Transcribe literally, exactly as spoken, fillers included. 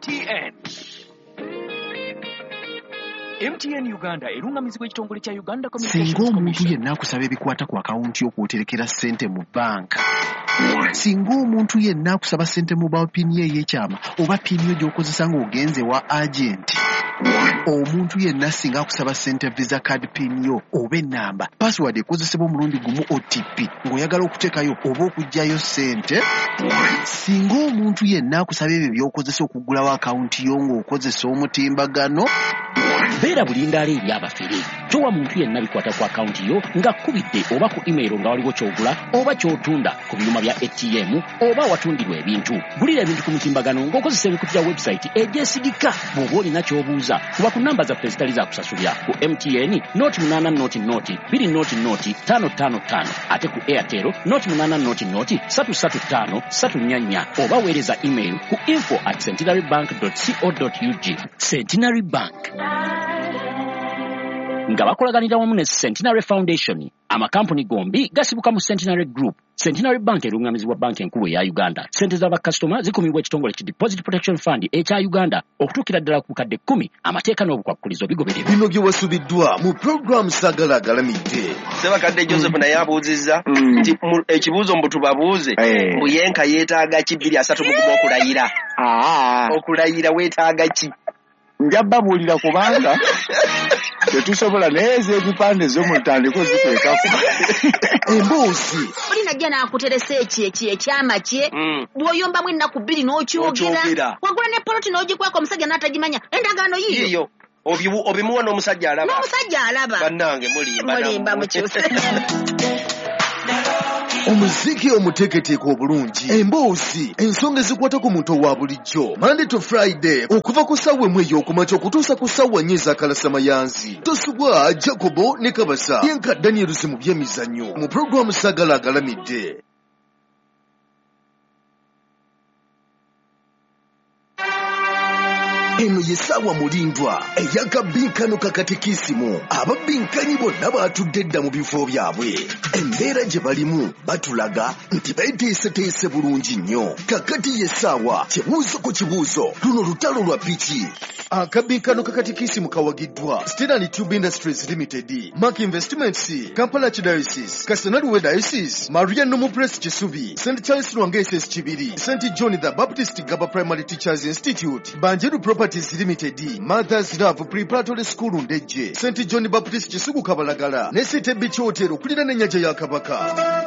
T N. M T N Uganda erungamizibwa ekitongole kya Uganda Communications Commission. Singa omuntu yenna akusaba ebikwata ku akawunti yo kw'oterekera ssente mu banka. Singa omuntu yenna akusaba ssente mobile pin ye ey'ekyama oba pin yo gy'okozesa ng'ogenze wa agenti. Omuntu yenna singa akusaba ssente visa card pin yo oba ennamba password ekozesebwa omulundi gumu O T P ng'oyagala okuteekayo oba okuggyayo ssente. Singa omuntu yenna akusaba ebyo by'okozesa okugulawo akawunti yo ng'okozesa omutimbagano. Beera bulindaala eri abafere. Towa muntu yenna bikwata ku akawunti yo ng'akkubidde oba ku email nga waliwo ky'ogula oba ky'otunda ku byuma bya A T M oba watundirwa ebintu. Gulira ebintu ku mutimbagano ng'okozesa ebikutu bya website egyesigika. Bw'oba olina ky'obuuza kuba ku nnamba zaffe ezitali za kusasulira ku M T N noti munaana noti noti bbiri noti noti ttaano ttaano ttaano ate ku Airtel noti munaana noti noti ssatu ssatu ttaano ssatu nnya nnya oba weereza email ku info at centenarybank dot co dot U G. Centenary Bank nga bakolaganira wamu ne Centenary Foundation, amakampuni gombi gasibuka mu Centenary Group. Centenary Bank erungamizibwa banki enkulu eya Uganda. Sente z'abakasitoma zikumibwa ekitongole ki Deposit Protection Fund ekya Uganda okutuukira ddala ku bukadde kkumi. Amateeka n'obukwakkulizo bigobererwa. Bino bye wasubiddwa mu program Sagala agalamidde. Sebakadde Joseph naye abuuzizza nti ekibuuzo mbu tubabuuze mbu yenka yeetaaga ki bbiri asatu mu gumu okulayira. Okulayira weetaaga ki? Njababuulira kubanga tetusobola nezo ebipande zo mu ntandiko ziteekako. Emboozi oli najja n'akuteresa eki eki ekyama kye bw'oyombamu ennaku bbiri n'okyogera wagula ne poloti n'ogikwako omusajja n'atagimanya endagaano yiyo obimuwa n'omusajja alaba n'omusajja alaba bannange mulimba mulimba mukyuse. omuziki omuteeketeeke obulungi. Emboozi ensonga ezikwata ku muntu owa bulijjo Monday to Friday okuva ku ssaawa emu ey'okumakya okutuusa ku ssaawa nnya ez'akalasamayanzi. Tosubwa Jacobo ne Kabasa yenka Daniels mu by'emizannyo mu programu Sagala agalamidde. Eno yessaawa mulindwa eyakabinkano kakatikisimu. Ababinkanyi bonna baatudde dda mu bifo byabwe. Embeera gye balimu batulaga nti beeteeseteese bulungi nnyo. Kakati yessaawa kibuuzo ku kibuuzo, luno lutalo lwa piki. Akabinkano kakatikisimu kawagiddwa Sterling Tube Industries Limited, Mark Investments, Kampala Archdiocese, Kasanaliwe Diocese, Maria Nomu Press Kisubi, Saint Charles Lwangeses Kibiri, Saint John the Baptist Gaba Primary Teachers Institute, Banjeru Properties Limited, Mother's Love Preparatory School Ndejje, Saint John Baptist Kisugu Kabalagala, ne City Beach Hotel okulira n'ennyanja ya Kabaka.